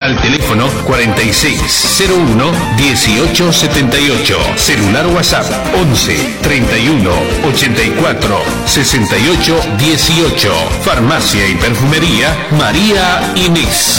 al teléfono 4601-1878. Celular WhatsApp 11 31 84 68 18. Farmacia y perfumería María Inés.